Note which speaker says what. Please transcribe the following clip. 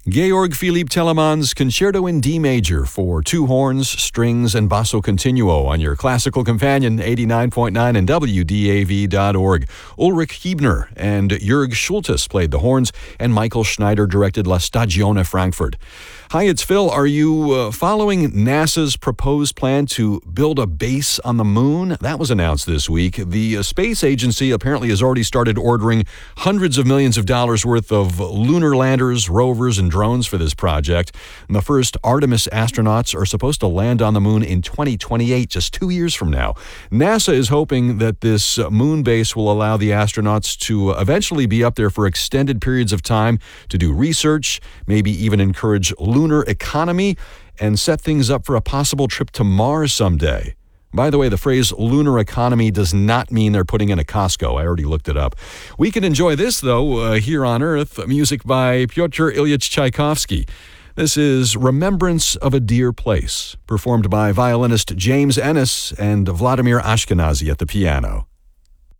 Speaker 1: Georg Philipp Telemann's Concerto in D major for two horns, strings, and basso continuo on your classical companion 89.9 and WDAV.org. Ulrich Hiebner and Jörg Schultes played the horns, and Michael Schneider directed La Stagione Frankfurt. Hi, it's Phil. Are you following NASA's proposed plan to build a base on the moon? That was announced this week. The space agency apparently has already started ordering hundreds of millions of dollars worth of lunar landers, rovers, and drones for this project. And the first Artemis astronauts are supposed to land on the moon in 2028, just 2 years from now. NASA is hoping that this moon base will allow the astronauts to eventually be up there for extended periods of time to do research, maybe even encourage lunar economy, and set things up for a possible trip to Mars someday. By the way, the phrase lunar economy does not mean they're putting in a Costco. I already looked it up. We can enjoy this, though, here on Earth. Music by Pyotr Ilyich Tchaikovsky. This is Remembrance of a Dear Place, performed by violinist James Ennis and Vladimir Ashkenazy at the piano.